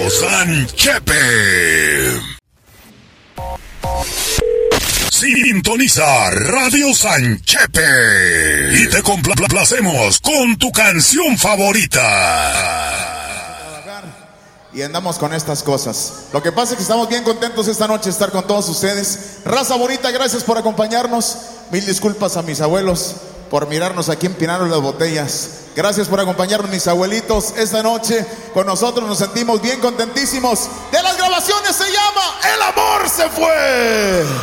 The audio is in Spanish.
Sanchepe. Sintoniza Radio Sanchepe y te complacemos con tu canción favorita. Y andamos con estas cosas. Lo que pasa es que estamos bien contentos esta noche de estar con todos ustedes. Raza bonita, gracias por acompañarnos. Mil disculpas a mis abuelos por mirarnos aquí empinando las botellas. Gracias por acompañarnos, mis abuelitos. Esta noche con nosotros nos sentimos bien contentísimos. De las grabaciones se llama El amor se fue.